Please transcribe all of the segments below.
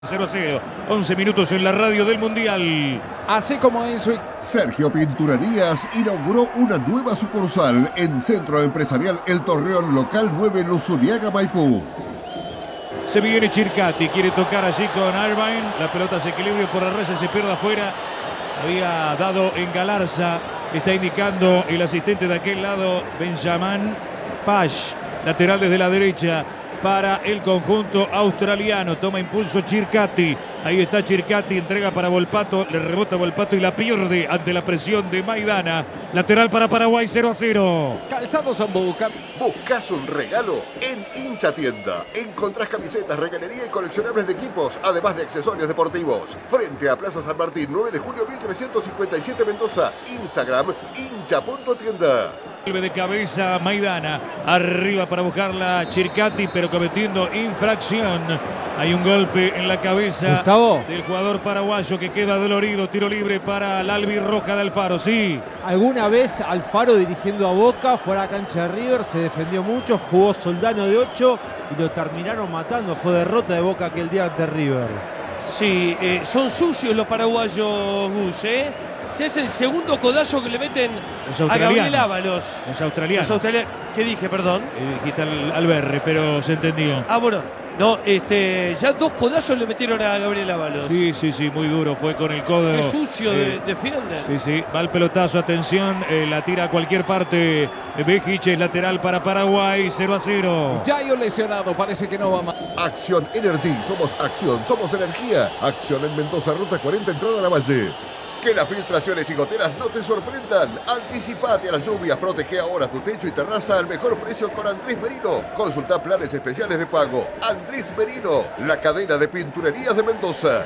0-0, 11 minutos en la radio del Mundial. Así como en su... Sergio Pinturerías inauguró una nueva sucursal en Centro Empresarial El Torreón, local 9, Luzuriaga, Maipú. Se viene Chircati, quiere tocar allí con Irvine. La pelota se equilibra por la raya, se pierde afuera. Había dado en Galarza. Está indicando el asistente de aquel lado, Benjamin Pash. Lateral desde la derecha para el conjunto australiano. Toma impulso Chircati. Ahí está Chircati, entrega para Volpato, le rebota Volpato y la pierde ante la presión de Maidana. Lateral para Paraguay, 0-0. Calzado Zambuca. ¿Buscas un regalo? En Hincha Tienda encontrás camisetas, regalería y coleccionables de equipos, además de accesorios deportivos. Frente a Plaza San Martín, 9 de julio 1357 Mendoza. Instagram, hincha.tienda. Vuelve de cabeza Maidana, arriba para buscarla Chircati, pero cometiendo infracción. Hay un golpe en la cabeza, Gustavo, del jugador paraguayo que queda dolorido. Tiro libre para la albirroja de Alfaro, sí. alguna vez Alfaro dirigiendo a Boca, fuera a cancha de River, se defendió mucho, jugó Soldano de 8 y lo terminaron matando. Fue derrota de Boca aquel día ante River. Sí, son sucios los paraguayos, Gus, ¿eh? Si es el segundo codazo que le meten a Gabriel Ábalos. Los australianos. ¿Qué dije, perdón? Dijiste al Berre, pero se entendió. Ah, bueno. No, ya dos codazos le metieron a Gabriel Ábalos. Sí, muy duro. Fue con el codo. Qué sucio defiende. Sí, va el pelotazo, atención, la tira a cualquier parte. Bejic es lateral para Paraguay, 0-0. Yayo lesionado, parece que no va más. Acción Energy, somos acción, somos energía. Acción en Mendoza, ruta 40, entrada a la Valle. Que las filtraciones y goteras no te sorprendan. Anticipate a las lluvias, protege ahora tu techo y terraza al mejor precio con Andrés Merino. Consulta planes especiales de pago. Andrés Merino, la cadena de pinturerías de Mendoza.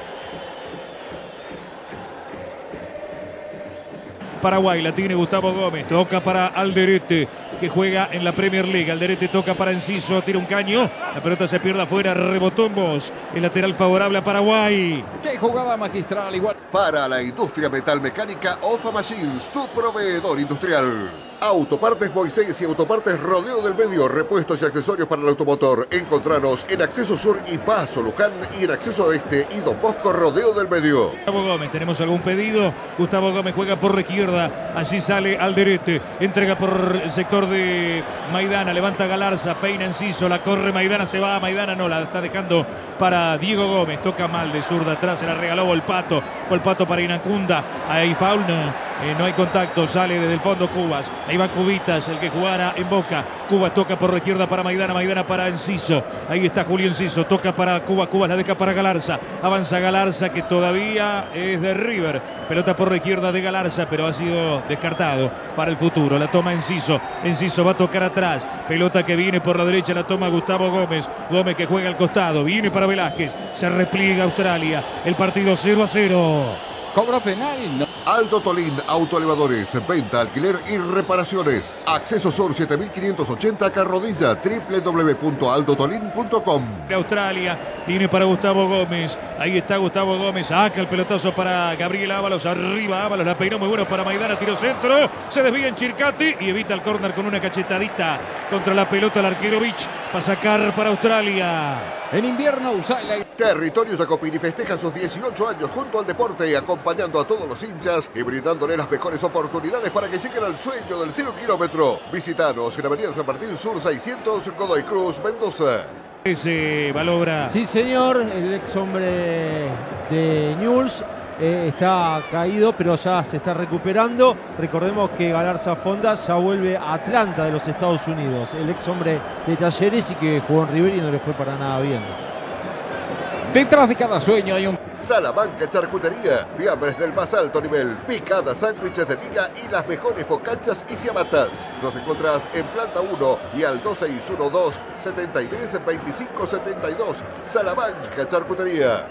Paraguay la tiene Gustavo Gómez, toca para Alderete, que juega en la Premier League. Alderete toca para Enciso, tira un caño, la pelota se pierde afuera, rebotó en voz. El lateral favorable a Paraguay. Qué jugada magistral, igual. Para la industria metalmecánica, OFA Machines, tu proveedor industrial. Autopartes Moisés y Autopartes Rodeo del Medio, repuestos y accesorios para el automotor. Encontranos en Acceso Sur y Paso Luján, y en Acceso Oeste y Don Bosco Rodeo del Medio. Gustavo Gómez, ¿tenemos algún pedido? Gustavo Gómez juega por la izquierda, allí sale Alderete, entrega por el sector de Maidana, levanta Galarza, peina Enciso, la corre Maidana, se va, Maidana no, la está dejando para Diego Gómez, toca mal de zurda atrás, se la regaló Volpato para Inacunda, ahí foul, no hay contacto, sale desde el fondo Cubas, ahí va Cubitas, el que jugara en Boca. Cubas toca por la izquierda para Maidana, Maidana para Enciso, ahí está Julio Enciso, toca para Cubas, Cubas la deja para Galarza, avanza Galarza que todavía es de River, pelota por la izquierda de Galarza, pero ha sido descartado para el futuro, la toma Enciso, Enciso va a tocar atrás, pelota que viene por la derecha, la toma Gustavo Gómez, Gómez que juega al costado, viene para Velázquez, se repliega Australia, el partido 0-0. Cobro penal, no. Aldo Tolín, autoelevadores, venta, alquiler y reparaciones. Acceso Sur 7580, Carrodilla, www.aldotolin.com. De Australia, viene para Gustavo Gómez, ahí está Gustavo Gómez, saca el pelotazo para Gabriel Ábalos, arriba Ábalos, la peinó muy bueno para Maidana, tiro centro, se desvía en Chircati y evita el córner con una cachetadita contra la pelota el arquero Vich, para sacar para Australia. En invierno, Usala. Territorio Jacopini festeja sus 18 años junto al deporte, acompañando a todos los hinchas y brindándole las mejores oportunidades para que lleguen al sueño del 0 kilómetro. Visitanos en Avenida San Martín Sur 600, Godoy Cruz, Mendoza. Ese Valobra. Sí, señor, el ex hombre de Newell's está caído, pero ya se está recuperando. Recordemos que Galarza Fonda ya vuelve a Atlanta de los Estados Unidos. El ex hombre de Talleres y que jugó en River y no le fue para nada bien. Detrás de cada sueño hay un... Salamanca Charcutería, fiambres del más alto nivel, picadas, sándwiches de miga y las mejores focachas y ciabatas. Nos encontrás en planta 1 y al 2612-732572. Salamanca Charcutería.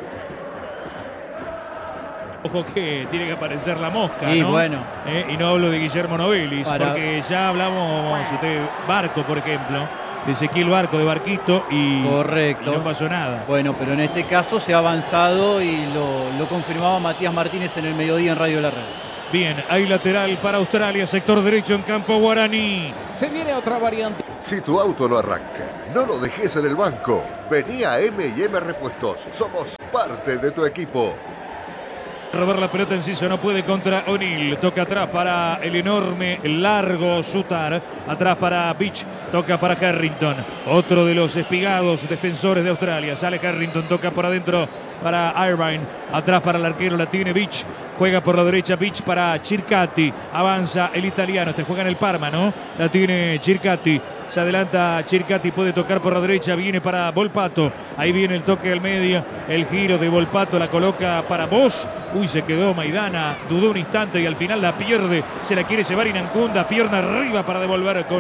Ojo que tiene que aparecer la mosca, y ¿no? Bueno. Y no hablo de Guillermo Novelis, porque ya hablamos de Barco, por ejemplo, de Ezequiel Barco, de Barquito, y correcto, y no pasó nada. Bueno, pero en este caso se ha avanzado y lo confirmaba Matías Martínez en el mediodía en Radio La Red. Bien, hay lateral para Australia, sector derecho en campo guaraní. Se viene otra variante. Si tu auto no arranca, no lo dejes en el banco. Vení a M&M Repuestos. Somos parte de tu equipo. Robar la pelota Enciso, no puede contra O'Neill. Toca atrás para el enorme, largo Sutar. Atrás para Beach. Toca para Harrington. Otro de los espigados defensores de Australia. Sale Harrington, toca por adentro para Irvine. Atrás para el arquero, la tiene Beach. Juega por la derecha Beach para Circati. Avanza el italiano. Este juega en el Parma, ¿no? La tiene Circati. Se adelanta Circati, puede tocar por la derecha, viene para Volpato. Ahí viene el toque al medio, el giro de Volpato, la coloca para Bosch. Uy, se quedó Maidana, dudó un instante y al final la pierde. Se la quiere llevar Inancunda, pierna arriba para devolver con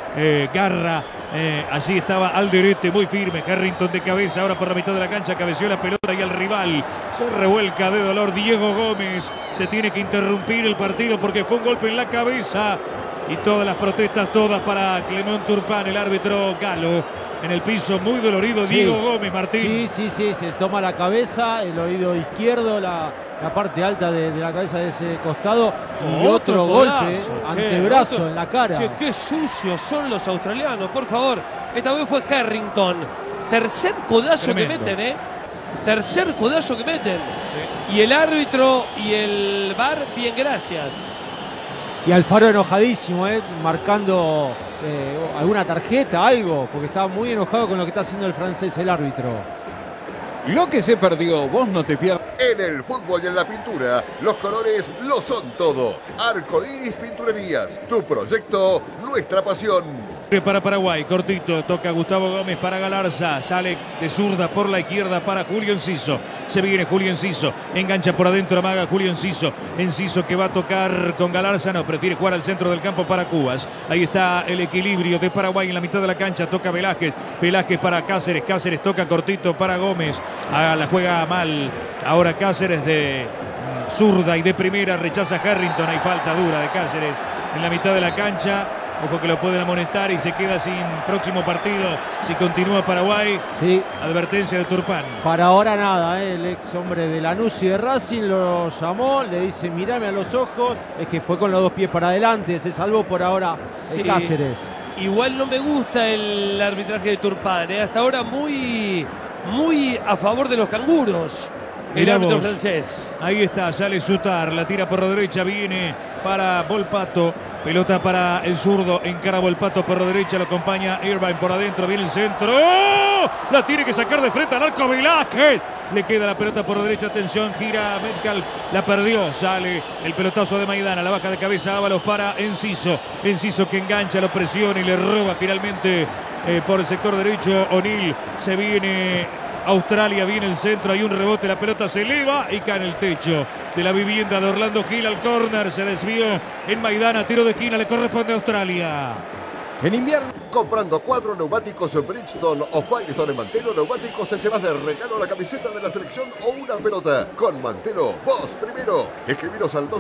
garra. Allí estaba Alderete muy firme, Harrington de cabeza, ahora por la mitad de la cancha, cabeció la pelota y al rival se revuelca de dolor Diego Gómez. Se tiene que interrumpir el partido porque fue un golpe en la cabeza. Y todas las protestas, todas para Clement Turpin, el árbitro galo. En el piso, muy dolorido, sí. Diego Gómez, Martín. Sí, se toma la cabeza, el oído izquierdo, la parte alta de la cabeza de ese costado. Y otro golpe, antebrazo en la cara. Che, qué sucios son los australianos, por favor. Esta vez fue Harrington. Tercer codazo Tremendo. que meten, Tercer codazo que meten. Sí. Y el árbitro y el VAR, bien, gracias. Y Alfaro enojadísimo, marcando alguna tarjeta, algo, porque está muy enojado con lo que está haciendo el francés, el árbitro. Lo que se perdió, vos no te pierdas. En el fútbol y en la pintura, los colores lo son todo. Arco Iris Pinturerías, tu proyecto, nuestra pasión. Para Paraguay, cortito, toca Gustavo Gómez para Galarza, sale de zurda por la izquierda para Julio Enciso, se viene Julio Enciso, engancha por adentro, amaga Julio Enciso que va a tocar con Galarza, no, prefiere jugar al centro del campo para Cubas. Ahí está el equilibrio de Paraguay en la mitad de la cancha, toca Velázquez para Cáceres toca cortito para Gómez, la juega mal, ahora Cáceres de zurda y de primera, rechaza Harrington, hay falta dura de Cáceres en la mitad de la cancha. Ojo que lo pueden amonestar y se queda sin próximo partido si continúa Paraguay. Sí. Advertencia de Turpin. Para ahora nada, el ex hombre de Lanús y de Racing lo llamó, le dice mírame a los ojos, es que fue con los dos pies para adelante, se salvó por ahora el Cáceres. Igual no me gusta el arbitraje de Turpin, hasta ahora muy a favor de los canguros. El árbitro francés. Ahí está, sale Sutar, la tira por la derecha, viene para Volpato, pelota para el zurdo, encara Volpato por la derecha, lo acompaña Irvine por adentro, viene el centro, ¡oh! La tiene que sacar de frente al arco Velázquez, le queda la pelota por la derecha, atención, gira Metcalf, la perdió, sale el pelotazo de Maidana, la baja de cabeza Ábalos para Enciso que engancha, lo presiona y le roba finalmente por el sector derecho O'Neill, se viene Australia, viene el centro, hay un rebote, la pelota se eleva y cae en el techo de la vivienda de Orlando Gil al córner, se desvió en Maidana, tiro de esquina, le corresponde a Australia. En invierno. Comprando 4 neumáticos en Bridgestone o Firestone en Mantelo Neumáticos te llevas de regalo la camiseta de la selección o una pelota. Con Mantelo, vos primero. Escribiros al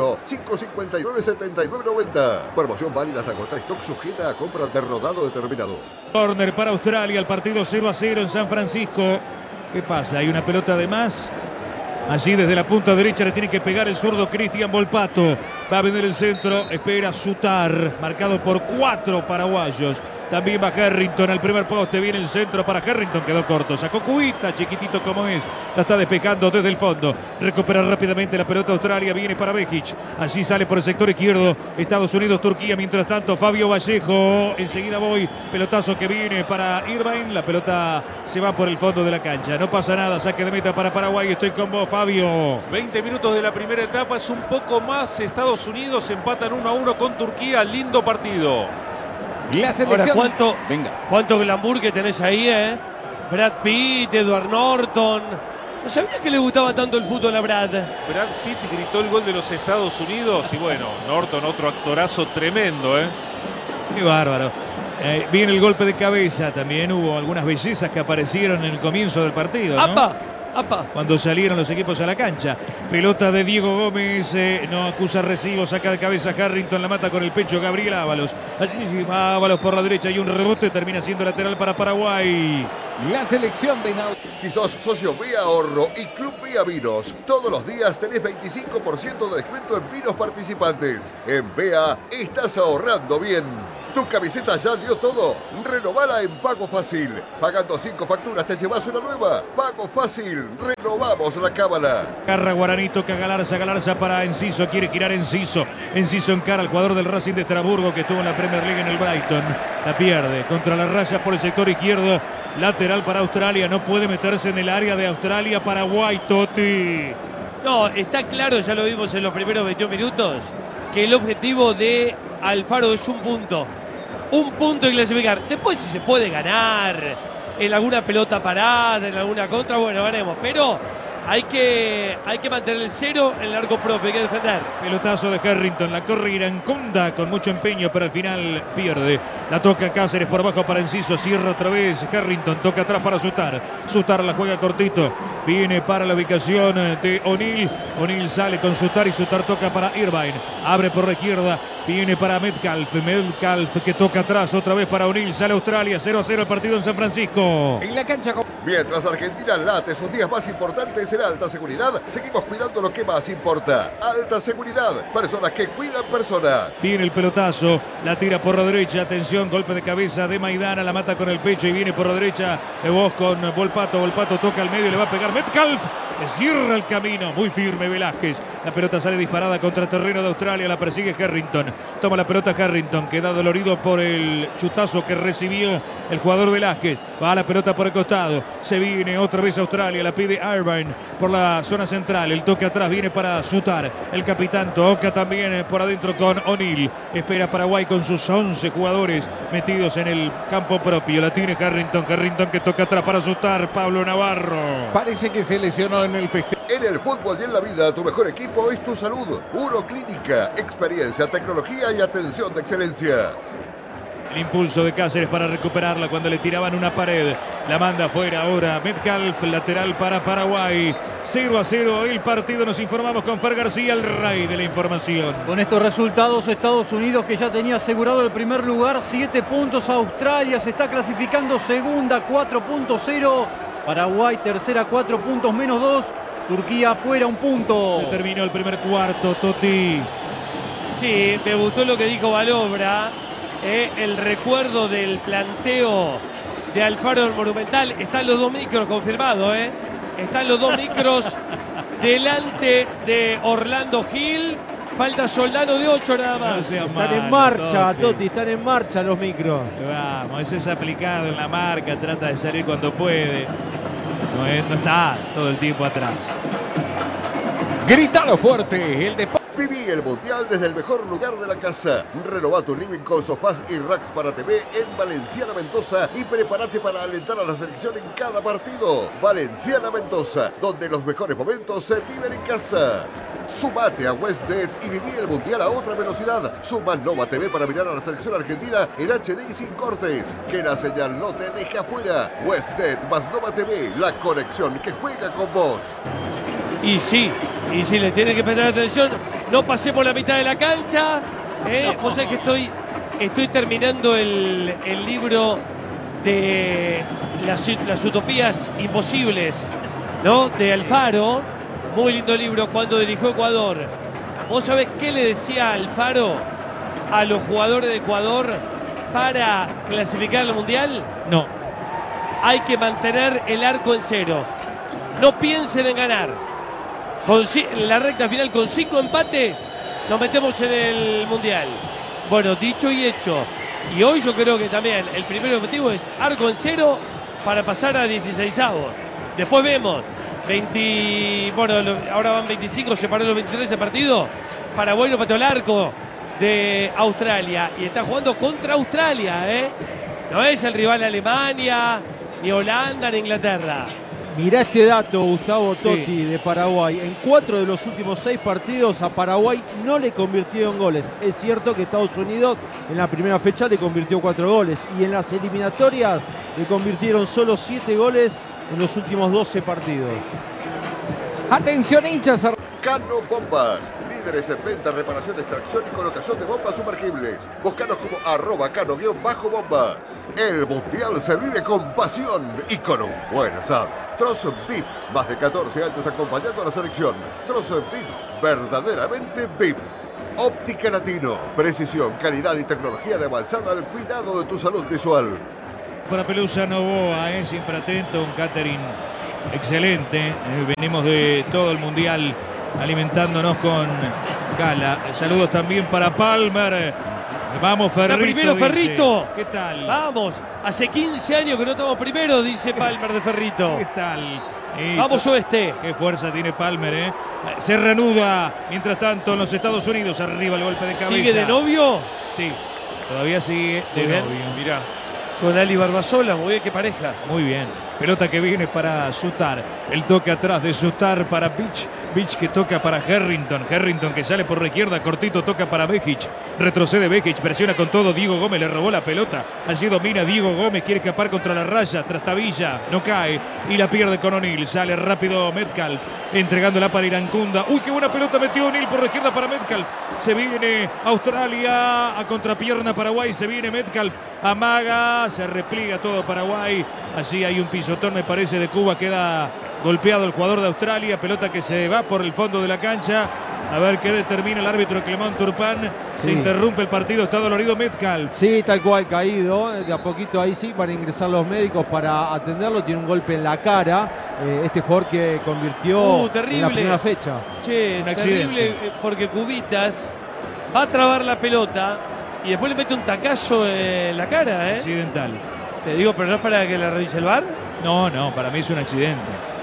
261-559-7990. Promoción válida hasta agotar stock, sujeta a compra de rodado determinado. Córner para Australia, el partido 0-0 en San Francisco. ¿Qué pasa? Hay una pelota de más. Allí desde la punta derecha le tiene que pegar el zurdo Cristian Volpato. Va a venir el centro, espera Sutar, marcado por 4 paraguayos. También va Harrington al primer poste, viene el centro para Harrington, quedó corto. Sacó Cubita, chiquitito como es, la está despejando desde el fondo. Recupera rápidamente la pelota Australia, viene para Bejic. Allí sale por el sector izquierdo, Estados Unidos, Turquía. Mientras tanto, Fabio Vallejo, enseguida voy. Pelotazo que viene para Irvine, la pelota se va por el fondo de la cancha. No pasa nada, saque de meta para Paraguay, estoy con vos, Fabio. 20 minutos de la primera etapa, es un poco más. Estados Unidos empatan 1-1 con Turquía, lindo partido. La selección. Ahora, Venga. ¿cuánto glamour que tenés ahí, Brad Pitt, Edward Norton. No sabía que le gustaba tanto el fútbol a Brad. Brad Pitt gritó el gol de los Estados Unidos y bueno, Norton otro actorazo tremendo, Qué bárbaro. Viene el golpe de cabeza, también hubo algunas bellezas que aparecieron en el comienzo del partido, ¿no? ¡Apa! ¡Apa! Cuando salieron los equipos a la cancha. Pelota de Diego Gómez, no acusa recibo, saca de cabeza Harrington, la mata con el pecho Gabriel Ábalos. Allí va Ábalos por la derecha y un rebote, termina siendo lateral para Paraguay. La selección de Si sos socio Vía Ahorro y Club Vía Vinos, todos los días tenés 25% de descuento en vinos participantes. En Vea estás ahorrando bien. ¿Tu camiseta ya dio todo? Renovala en Pago Fácil. Pagando 5 facturas te llevas una nueva. Pago Fácil. Renovamos la cábala. Garra Guaraní, toca Galarza para Enciso, quiere girar Enciso. Enciso encara al jugador del Racing de Estrasburgo que estuvo en la Premier League en el Brighton. La pierde contra la raya por el sector izquierdo. Lateral para Australia, no puede meterse en el área de Australia. Paraguay, Totti. No, está claro, ya lo vimos en los primeros 21 minutos, que el objetivo de Alfaro es un punto. Un punto y clasificar. Después si se puede ganar en alguna pelota parada, en alguna contra, bueno, ganemos. Pero hay que mantener el cero en el arco propio, hay que defender. Pelotazo de Harrington, la corre Irancunda con mucho empeño, pero al final pierde. La toca Cáceres por abajo para Enciso, cierra otra vez Harrington, toca atrás para Sutar. Sutar la juega cortito, viene para la ubicación de O'Neill. O'Neill sale con Sutar y Sutar toca para Irvine. Abre por la izquierda, viene para Metcalf. Metcalf que toca atrás otra vez para O'Neill. Sale Australia, 0-0 el partido en San Francisco. en la cancha. Mientras Argentina late sus días más importantes en alta seguridad, seguimos cuidando lo que más importa. Alta seguridad, personas que cuidan personas. Viene el pelotazo, la tira por la derecha, atención, golpe de cabeza de Maidana, la mata con el pecho y viene por la derecha Vos con Volpato. Volpato toca al medio, le va a pegar Metcalf, le cierra el camino, muy firme Velázquez. La pelota sale disparada contra terreno de Australia, la persigue Harrington. Toma la pelota Harrington, queda dolorido por el chutazo que recibió el jugador Velázquez. Va la pelota por el costado, se viene otra vez Australia, la pide Irvine por la zona central. El toque atrás viene para Sutar. El capitán toca también por adentro con O'Neill. Espera Paraguay con sus 11 jugadores metidos en el campo propio. La tiene Harrington. Harrington que toca atrás para Sutar. Pablo Navarro. Parece que se lesionó en el festejo. En el fútbol y en la vida, tu mejor equipo es tu salud. Uroclínica, experiencia, tecnología y atención de excelencia. El impulso de Cáceres para recuperarla cuando le tiraban una pared. La manda afuera ahora Metcalf, lateral para Paraguay. 0-0 el partido, nos informamos con Fer García, el rey de la información. Con estos resultados, Estados Unidos, que ya tenía asegurado el primer lugar, 7 puntos. Australia se está clasificando segunda, 4.0. Paraguay tercera, 4 puntos menos 2. Turquía afuera, 1 punto. Se terminó el primer cuarto, Totti. Sí, me gustó lo que dijo Balobra. El recuerdo del planteo de Alfaro del Monumental. Están los 2 micros confirmados, Están los 2 micros delante de Orlando Gil. Falta Soldano de 8 nada más. No sea Están en malo, marcha, Totti, están en marcha los micros. Vamos, ese es aplicado en la marca, trata de salir cuando puede. No está todo el tiempo atrás. Grítalo fuerte, el de... Viví el Mundial desde el mejor lugar de la casa. Renová tu living con sofás y racks para TV en Valenciana Mendoza y prepárate para alentar a la selección en cada partido. Valenciana Mendoza, donde los mejores momentos se viven en casa. Sumate a WestNet y viví el Mundial a otra velocidad. Suma Nova TV para mirar a la selección argentina en HD y sin cortes. Que la señal no te deje afuera. WestNet más Nova TV, la conexión que juega con vos. Y sí, le tiene que prestar atención. No pasemos la mitad de la cancha. Vos sabés que estoy terminando el libro de las utopías imposibles, ¿no? De Alfaro. Muy lindo libro, cuando dirigió Ecuador. ¿Vos sabés qué le decía Alfaro a los jugadores de Ecuador para clasificar al Mundial? No. Hay que mantener el arco en cero. No piensen en ganar. En la recta final, con 5 empates, nos metemos en el Mundial. Bueno, dicho y hecho. Y hoy yo creo que también el primer objetivo es arco en cero para pasar a 16avos. Después vemos. Ahora van 25, se paró los 23 el partido. Paraguay no pateó el arco de Australia y está jugando contra Australia, No es el rival de Alemania, ni Holanda, ni Inglaterra. Mirá este dato, Gustavo Totti, Sí. de Paraguay. En 4 de los últimos 6 partidos a Paraguay no le convirtieron goles. Es cierto que Estados Unidos en la primera fecha le convirtió 4 goles y en las eliminatorias le convirtieron solo 7 goles en los últimos 12 partidos. Atención, hinchas. Cano Bombas, líderes en venta, reparación, extracción y colocación de bombas sumergibles. Búscanos como @cano_bombas. El Mundial se vive con pasión y con un buen asado. Trozo VIP, más de 14 años acompañando a la selección. Trozo VIP, verdaderamente VIP. Óptica Latino, precisión, calidad y tecnología de avanzada al cuidado de tu salud visual. Para Pelusa Novoa, siempre atento, un catering excelente. Venimos de todo el Mundial alimentándonos con gala. Saludos también para Palmer. Vamos, Ferrito. Primero, dice. Ferrito. ¿Qué tal? Vamos. Hace 15 años que no estamos primero, dice Palmer de Ferrito. ¿Qué tal? Vamos, Oeste. Qué fuerza tiene Palmer, Se reanuda, mientras tanto, en los Estados Unidos. Arriba el golpe de cabeza. ¿Sigue de novio? Sí, todavía sigue de Muy bien. novio. Mirá. Con Ali Barbasola, muy bien, qué pareja. Muy bien. Pelota que viene para Sutar. El toque atrás de Sutar para Beach. Beach que toca para Harrington. Harrington que sale por la izquierda. Cortito toca para Bejic. Retrocede Bejic. Presiona con todo. Diego Gómez le robó la pelota. Allí domina Diego Gómez. Quiere escapar contra la raya. Trastabilla. No cae. Y la pierde con O'Neill. Sale rápido Metcalf. Entregándola para Irancunda. Uy, qué buena pelota metió O'Neill por la izquierda para Metcalf. Se viene Australia. A contrapierna Paraguay. Se viene Metcalf. Amaga. Se repliega todo Paraguay. Allí hay un pisotón, me parece, de Cuba. Queda golpeado el jugador de Australia. Pelota que se va por el fondo de la cancha. A ver qué determina el árbitro Clemón Turpán. Se interrumpe el partido. Está dolorido Metcalf. Sí, tal cual, caído. De a poquito ahí sí van a ingresar los médicos para atenderlo. Tiene un golpe en la cara. Este jugador que convirtió en la primera fecha. Che, Un accidente. terrible, porque Cubitas va a trabar la pelota y después le mete un tacazo en la cara, Accidental. Te digo, pero no es para que la revise el VAR. No, para mí es un accidente.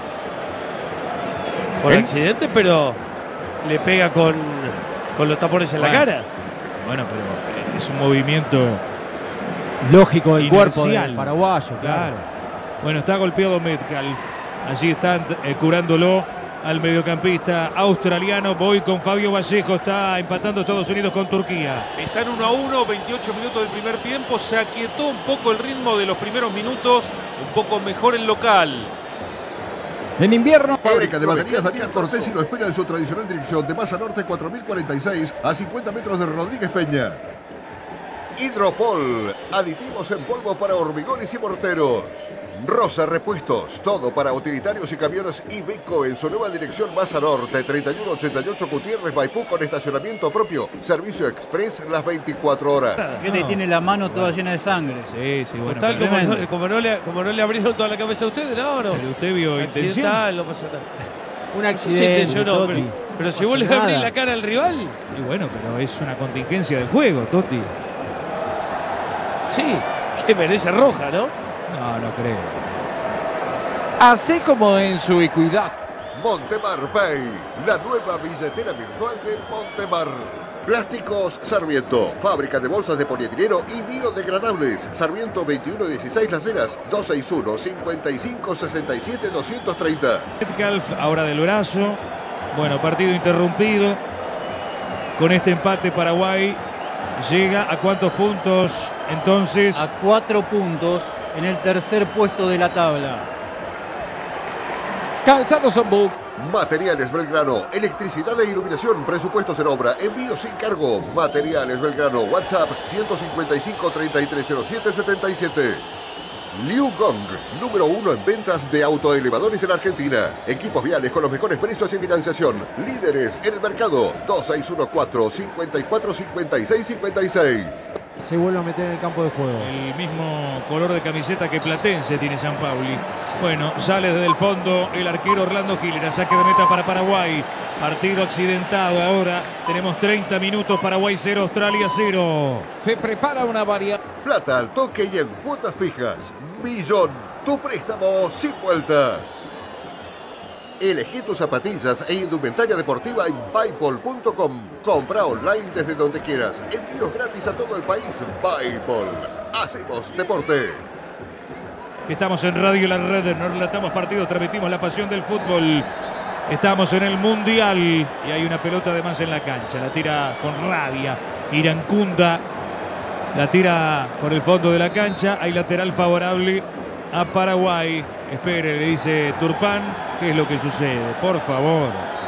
Por accidente, pero le pega con los tapones en la cara. Bueno, pero es un movimiento Lógico del cuerpo inercial. del paraguayo, Claro. Bueno, está golpeado Metcalf. Allí están curándolo al mediocampista australiano. Voy con Fabio Vallejo. Está empatando Estados Unidos con Turquía. Está en 1-1, 28 minutos del primer tiempo. Se aquietó un poco el ritmo de los primeros minutos. Un poco mejor el local. En invierno. Fábrica de baterías Daniel Cortés y lo espera en su tradicional dirección de Masa Norte 4046 a 50 metros de Rodríguez Peña. Hidropol, aditivos en polvo para hormigones y morteros. Rosa Repuestos, todo para utilitarios y camiones Iveco en su nueva dirección Masa Norte 3188 Gutiérrez Maipú con estacionamiento propio. Servicio express las 24 horas. Gente tiene la mano toda llena de sangre. Sí, bueno. Tal pero como no le abrieron toda la cabeza a ustedes, no. usted vio intención. Accidental, no pasa nada. Un Se accidente. intencionó, Totti. pero si No vos le pasa abrís nada. la cara al rival, Y bueno, pero es una contingencia del juego, Totti. sí, que merece roja, ¿no? No creo. Así como en su equidad. Montemar Pay, la nueva billetera virtual de Montemar. Plásticos Sarmiento, fábrica de bolsas de polietileno y biodegradables. Sarmiento 2116 Las Heras, 261-5567-230. Metcalf ahora del brazo. Bueno, partido interrumpido. Con este empate Paraguay llega a cuántos puntos entonces. A 4 puntos en el tercer puesto de la tabla. Calzados Ombuc. Materiales Belgrano, electricidad e iluminación, presupuestos en obra, envío sin cargo. Materiales Belgrano, WhatsApp 155-3307-77. Liu Gong, número 1 en ventas de autoelevadores en Argentina. Equipos viales con los mejores precios y financiación. Líderes en el mercado. 2614-545656. Se vuelve a meter en el campo de juego. El mismo color de camiseta que Platense tiene San Pauli. Bueno, sale desde el fondo el arquero Orlando Gilera. Saque de meta para Paraguay. Partido accidentado ahora. Tenemos 30 minutos. Paraguay 0, Australia 0. Se prepara una variante. Plata al toque y en cuotas fijas. Millón. Tu préstamo sin vueltas. Elegí tus zapatillas e indumentaria deportiva en Buypol.com. Compra online desde donde quieras. Envíos gratis a todo el país. Buypol. Hacemos deporte. Estamos en Radio La Red. No relatamos partidos, transmitimos la pasión del fútbol. Estamos en el Mundial y hay una pelota además en la cancha. La tira con rabia Irancunda. La tira por el fondo de la cancha. Hay lateral favorable a Paraguay. espere, le dice Turpán. ¿Qué es lo que sucede? Por favor.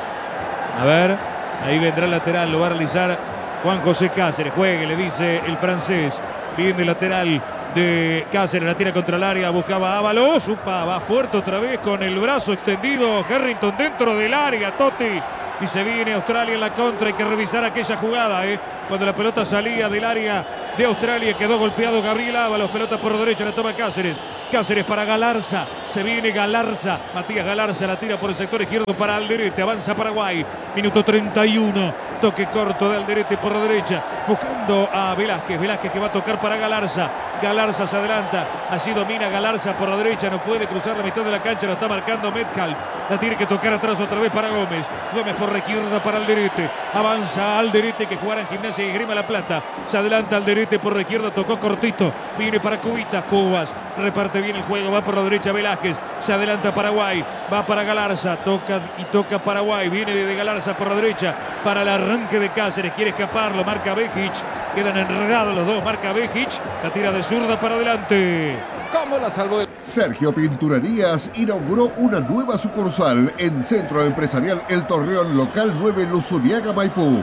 A ver, ahí vendrá el lateral, lo va a realizar Juan José Cáceres. Juegue, le dice el francés. Bien de lateral de Cáceres, la tira contra el área, buscaba Ábalos. Upa, va fuerte otra vez con el brazo extendido. Harrington dentro del área, Totti. Y se viene Australia en la contra. Hay que revisar aquella jugada, cuando la pelota salía del área de Australia. Quedó golpeado Gabriel Ábalos. Pelota por derecha, la toma Cáceres. Cáceres para Galarza. Se viene Galarza. Matías Galarza la tira por el sector izquierdo para Alderete. Avanza Paraguay. Minuto 31. Toque corto de Alderete por la derecha. Buscando a Velázquez. Velázquez que va a tocar para Galarza. Galarza se adelanta. Allí domina Galarza por la derecha. No puede cruzar la mitad de la cancha. Lo está marcando Metcalf. La tiene que tocar atrás otra vez para Gómez. Gómez por la izquierda para Alderete. Avanza Alderete que jugará en Gimnasia y Esgrima La Plata. Se adelanta Alderete por la izquierda. Tocó cortito. Viene para Cubitas. Cubas. Reparte bien el juego. Va por la derecha Velázquez. Se adelanta Paraguay. Va para Galarza. Toca Paraguay. Viene de Galarza por la derecha. Para el arranque de Cáceres. Quiere escaparlo. Marca Bejic. Quedan enredados los dos. Marca Bejic. La tira de zurda para adelante. ¿Cómo la salvó el... Sergio Pinturerías inauguró una nueva sucursal en Centro Empresarial El Torreón Local 9 Luzuriaga, Maipú.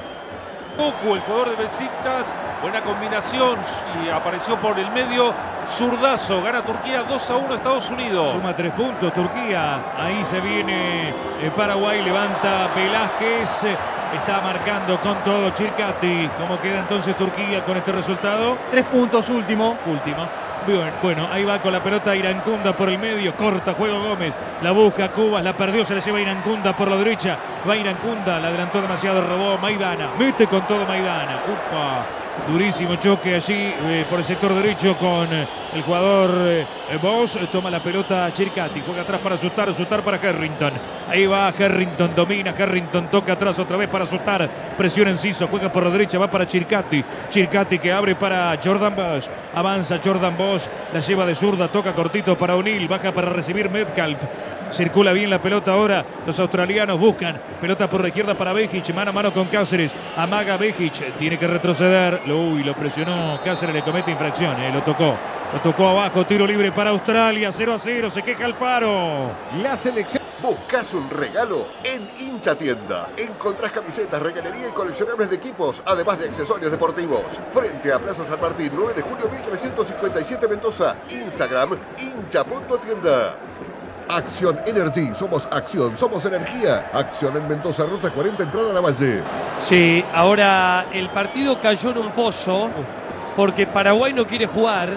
Poco el jugador de Besiktas, buena combinación y apareció por el medio. Zurdazo, gana Turquía 2-1 Estados Unidos. Suma 3 puntos Turquía. Ahí se viene Paraguay, levanta Velázquez. Está marcando con todo Chircati. ¿Cómo queda entonces Turquía con este resultado? 3 puntos último. Bueno, ahí va con la pelota Irancunda por el medio, corta juego Gómez, la busca Cubas, la perdió, se la lleva Irancunda por la derecha, va Irancunda, la adelantó demasiado, robó Maidana, mete con todo Maidana, upa, durísimo choque allí por el sector derecho con el jugador Bosch, toma la pelota Chircati, juega atrás para Sutar para Harrington, ahí va Harrington, domina Harrington, toca atrás otra vez para Sutar, presiona Enciso, juega por la derecha, va para Chircati que abre para Jordan Bosch, avanza Jordan Bosch, la lleva de zurda, toca cortito para O'Neill, baja para recibir Metcalf, circula bien la pelota ahora, los australianos buscan, pelota por la izquierda para Bejic, mano a mano con Cáceres, amaga Bejic, tiene que retroceder, lo presionó Cáceres, le comete infracción, lo tocó abajo, tiro libre para Australia, 0-0, se queja Alfaro. La selección... ¿Buscas un regalo? En Hincha Tienda. Encontrás camisetas, regalería y coleccionables de equipos, además de accesorios deportivos. Frente a Plaza San Martín, 9 de julio 1357 Mendoza. Instagram, hincha.tienda. Acción Energy, somos acción, somos energía. Acción en Mendoza, ruta 40, entrada a la Valle. Sí, ahora el partido cayó en un pozo porque Paraguay no quiere jugar.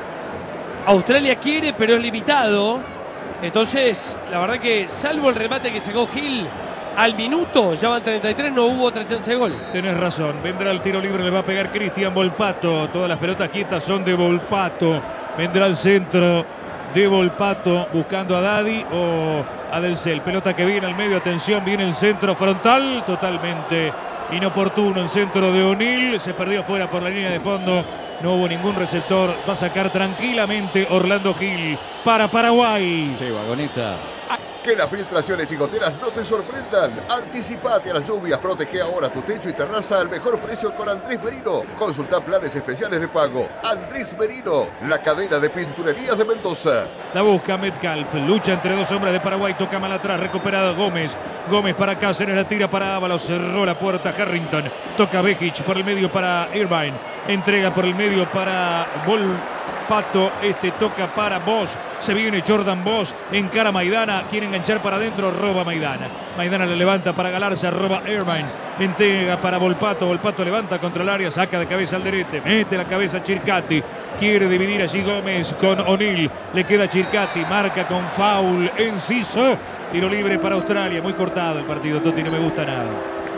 Australia quiere, pero es limitado. Entonces, la verdad que salvo el remate que sacó Gil al minuto, ya van 33, no hubo otra chance de gol. Tenés razón, vendrá el tiro libre, le va a pegar Cristian Volpato. Todas las pelotas quietas son de Volpato. Vendrá el centro de Volpato buscando a Daddy o a Delcel. Pelota que viene al medio, atención, viene el centro frontal, totalmente inoportuno el centro de O'Neill. Se perdió fuera por la línea de fondo. No hubo ningún receptor. Va a sacar tranquilamente Orlando Gil para Paraguay. Che, vagoneta. Que las filtraciones y goteras no te sorprendan. Anticipate a las lluvias. Protege ahora tu techo y terraza al mejor precio con Andrés Merino. Consulta planes especiales de pago. Andrés Merino, la cadena de pinturerías de Mendoza. La busca Metcalf. Lucha entre dos hombres de Paraguay. Toca mal atrás. Recuperada Gómez. Gómez para Cáceres. La tira para Ábalos. Cerró la puerta Harrington. Toca Bejic por el medio para Irvine. Entrega por el medio para Volpato. Toca para Bosch. Se viene Jordan Bosch. Encara Maidana. Quiere enganchar para adentro. Roba Maidana. Maidana le levanta para Galarza. Roba Irvine. Entrega para Volpato. Volpato levanta contra el área. Saca de cabeza Alderete. Mete la cabeza Chircati. Quiere dividir allí Gómez con O'Neill. Le queda Chircati. Marca con foul. Enciso. Tiro libre para Australia. Muy cortado el partido, Totti. No me gusta nada.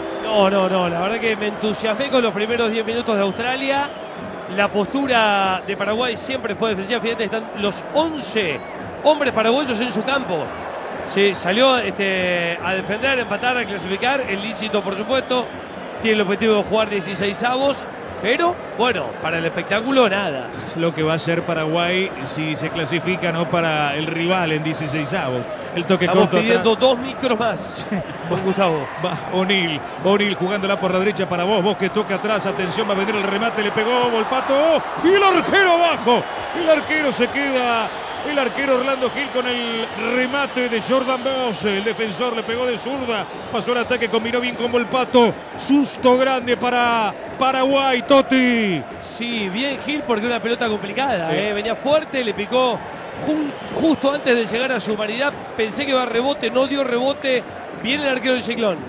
No. La verdad que me entusiasmé con los primeros 10 minutos de Australia. La postura de Paraguay siempre fue defensiva. Fíjate, están los 11 hombres paraguayos en su campo. Sí, salió a defender, a empatar, a clasificar. El lícito, por supuesto. Tiene el objetivo de jugar 16avos. Pero, bueno, para el espectáculo, nada. Lo que va a hacer Paraguay si se clasifica, no para el rival en 16avos. El toque Estamos corto pidiendo atrás. 2 micros más con Gustavo. Va O'Neill jugándola por la derecha para Vos que toca atrás, atención, va a venir el remate, le pegó Volpato y el arquero abajo. El arquero se queda el arquero Orlando Gil con el remate de Jordan Bosch. El defensor le pegó de zurda, pasó el ataque, combinó bien con Volpato. Susto grande para Paraguay, Totti. Sí, bien Gil porque una pelota complicada. Venía fuerte, le picó justo antes de llegar a su humanidad. Pensé que iba a rebote, no dio rebote. Bien el arquero del Ciclón.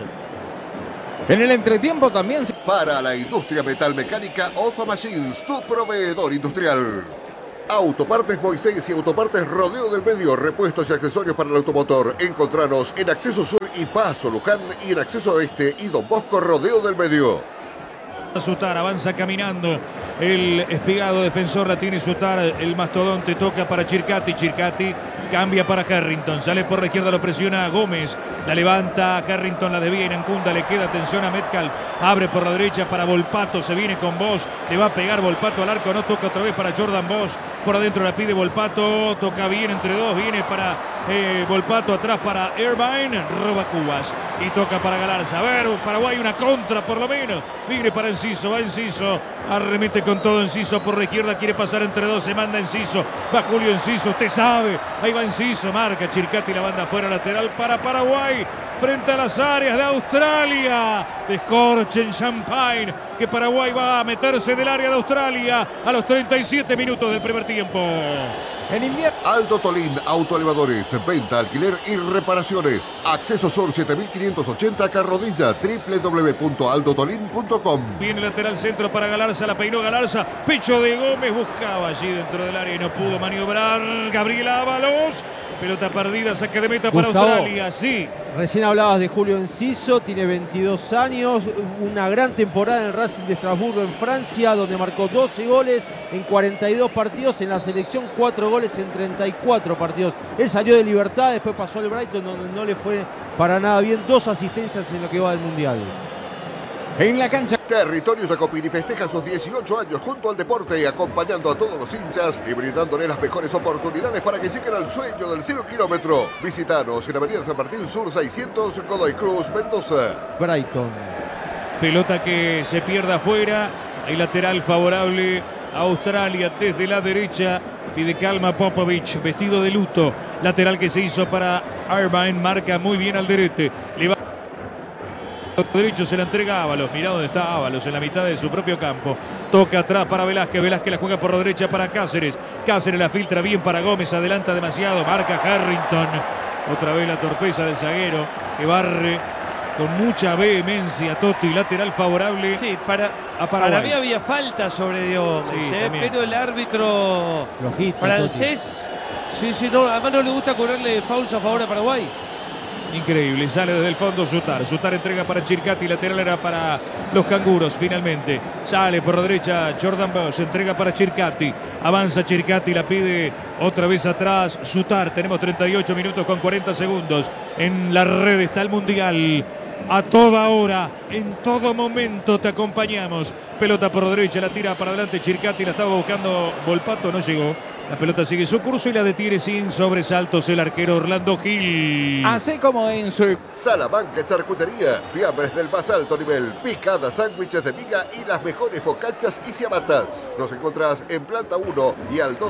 En el entretiempo también se... Para la industria metalmecánica, OFA Machines, tu proveedor industrial. Autopartes Moisés y Autopartes Rodeo del Medio, repuestos y accesorios para el automotor. Encontranos en Acceso Sur y Paso Luján y en Acceso Oeste y Don Bosco Rodeo del Medio. Sutar avanza caminando, el espigado defensor la tiene Sutar, el mastodonte toca para Chircati, Chircati cambia para Harrington, sale por la izquierda, lo presiona a Gómez, la levanta Harrington, la desvía en Ancunda, le queda atención a Metcalf, abre por la derecha para Volpato, se viene con Bosch, le va a pegar Volpato al arco, no toca otra vez para Jordan Bosch, por adentro la pide Volpato, toca bien entre dos, viene para Volpato, atrás para Irvine, roba Cubas y toca para Galarza. A ver, Paraguay una contra por lo menos, viene para Enciso, va Enciso, arremete con todo Enciso por la izquierda, quiere pasar entre dos, se manda Enciso, va Julio Enciso, usted sabe, ahí va Enciso, marca Chircati, la banda afuera lateral para Paraguay, frente a las áreas de Australia, descorchen Champagne, que Paraguay va a meterse del área de Australia a los 37 minutos del primer tiempo. En invierno. Aldo Tolín, autoelevadores, venta, alquiler y reparaciones. Acceso Sur 7580 Carrodilla, www.aldotolin.com. Viene lateral centro para Galarza, la peinó Galarza, pecho de Gómez, buscaba allí dentro del área y no pudo maniobrar. Gabriel Ábalos, pelota perdida, saque de meta para Gustavo, Australia, sí. Recién hablabas de Julio Enciso, tiene 22 años, una gran temporada en el Racing de Estrasburgo en Francia, donde marcó 12 goles en 42 partidos, en la selección 4 goles en 34 partidos. Él salió de Libertad, después pasó al Brighton, donde no le fue para nada bien, 2 asistencias en lo que va del Mundial. En la cancha. Territorio Jacopini festeja sus 18 años junto al deporte, acompañando a todos los hinchas y brindándole las mejores oportunidades para que lleguen al sueño del 0 kilómetro. Visítanos en Avenida San Martín Sur 600, Godoy Cruz, Mendoza. Brighton. Pelota que se pierde afuera, hay lateral favorable a Australia desde la derecha. Pide calma Popovic, vestido de luto. Lateral que se hizo para Irvine, marca muy bien Alderete. Le va derecho, se la entrega a Ábalos. Mirá dónde está Ábalos, en la mitad de su propio campo. Toca atrás para Velázquez. Velázquez la juega por la derecha para Cáceres. Cáceres la filtra bien para Gómez. Adelanta demasiado. Marca Harrington. Otra vez la torpeza del zaguero que barre con mucha vehemencia. Totti, lateral favorable. Sí, para mí había falta sobre Gómez, Sí, pero el árbitro Flojito, francés, no, además no le gusta cobrarle fouls a favor a Paraguay. Increíble, sale desde el fondo Sutar. Sutar entrega para Chircati, lateral era para los canguros finalmente. Sale por la derecha Jordan Bosch, entrega para Chircati. Avanza Chircati, la pide otra vez atrás Sutar. Tenemos 38 minutos con 40 segundos. En la red está el Mundial. A toda hora, en todo momento te acompañamos. Pelota por la derecha, la tira para adelante Chircati, la estaba buscando Volpato, no llegó. La pelota sigue su curso y la detiene sin sobresaltos el arquero Orlando Gil. Así como en su... Salamanca Charcutería, fiambres del más alto nivel, picadas, sándwiches de miga y las mejores focachas y ciabatas. Nos encontrás en planta 1 y al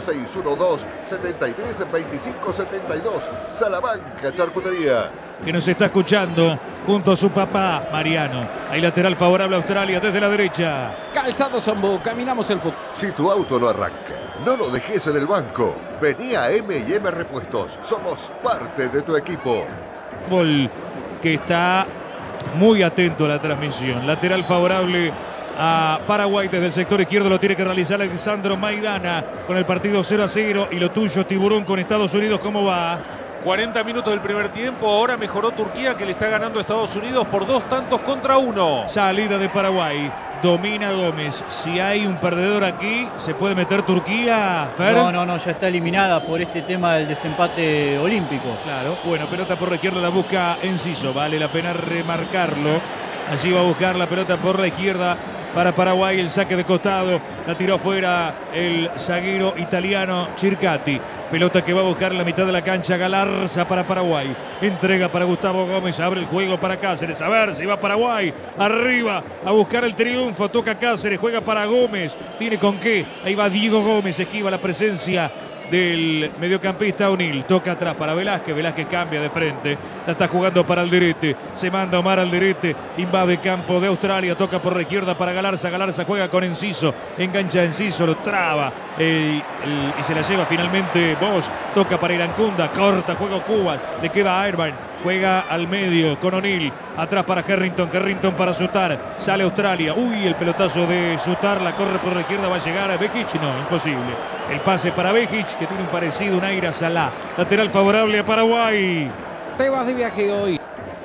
2612-732572. Salamanca Charcutería. Que nos está escuchando junto a su papá Mariano. Hay lateral favorable a Australia desde la derecha. Calzado Zambú, caminamos el fútbol. Si tu auto no arranca, no lo dejes en el banco. Vení a M&M Repuestos. Somos parte de tu equipo. Gol que está muy atento a la transmisión. Lateral favorable a Paraguay desde el sector izquierdo. Lo tiene que realizar Alexandro Maidana con el partido 0-0. Y lo tuyo, Tiburón, con Estados Unidos, ¿cómo va? 40 minutos del primer tiempo, ahora mejoró Turquía que le está ganando a Estados Unidos por 2-1. Salida de Paraguay, domina Gómez. Si hay un perdedor aquí, ¿se puede meter Turquía, Fer? No, ya está eliminada por este tema del desempate olímpico. Claro, bueno, pelota por la izquierda, la busca Enciso, vale la pena remarcarlo. Allí va a buscar la pelota por la izquierda para Paraguay, el saque de costado, la tiró afuera el zaguero italiano Chircati. Pelota que va a buscar en la mitad de la cancha Galarza para Paraguay. Entrega para Gustavo Gómez, abre el juego para Cáceres. A ver si va Paraguay, arriba a buscar el triunfo. Toca Cáceres, juega para Gómez. Tiene con qué, ahí va Diego Gómez, esquiva la presencia del mediocampista O'Neill. Toca atrás para Velázquez. Velázquez cambia de frente. La está jugando para Alderete. Se manda Omar Alderete. Invade campo de Australia. Toca por la izquierda para Galarza. Galarza juega con Enciso. Engancha a Enciso. Lo traba. Y se la lleva finalmente Bosch. Toca para Irancunda. Corta. Juega Cubas. Le queda a Irvine. Juega al medio con O'Neill. Atrás para Harrington. Harrington para Sutar. Sale Australia. Uy, el pelotazo de Sutar. La corre por la izquierda. Va a llegar a Behic. No, imposible. El pase para Behic, que tiene un parecido, un aire a Salah. Lateral favorable a Paraguay. Te vas de viaje hoy.